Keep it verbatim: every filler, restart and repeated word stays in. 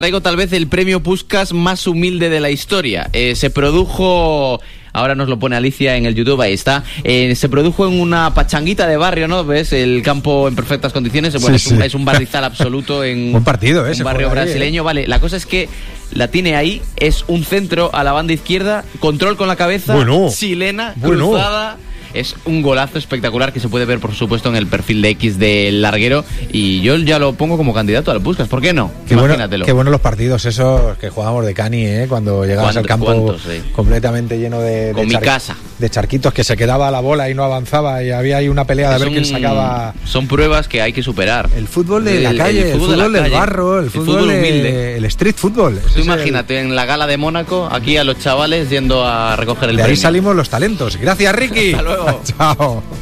Traigo tal vez el premio Puskás más humilde de la historia. Eh, se produjo, ahora nos lo pone Alicia en el YouTube, ahí está. Eh, se produjo en una pachanguita de barrio, ¿no? ¿Ves? El campo en perfectas condiciones. Bueno, sí, es, un, sí. es un barrizal absoluto en un partido, ¿eh? un barrio brasileño. Ahí, ¿eh? Vale, la cosa es que la tiene ahí, es un centro a la banda izquierda, control con la cabeza, bueno, chilena, bueno. cruzada. Es un golazo espectacular que se puede ver, por supuesto, en el perfil de X del larguero. Y yo ya lo pongo como candidato al Puskás. ¿Por qué no? Qué Imagínatelo. Bueno, qué buenos los partidos esos que jugábamos de cani, ¿eh? Cuando llegabas al campo sí. completamente lleno de, Con de, mi char- casa. de charquitos, que se quedaba la bola y no avanzaba. Y había ahí una pelea de es ver un, quién sacaba. Son pruebas que hay que superar. El fútbol de el, la calle, el, el fútbol, el fútbol del calle, barro, el, el fútbol, fútbol humilde. De, el street fútbol. Tú imagínate, el... en la gala de Mónaco, aquí a los chavales yendo a recoger el de premio. Ahí salimos los talentos. Gracias, Ricky. Hasta luego. Chao.